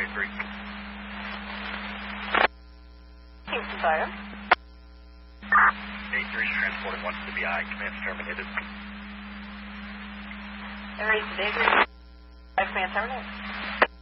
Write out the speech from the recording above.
A3. Houston Fire. A3 is transporting 1 to the BI. Command's terminated. Air East, A3. Command terminated.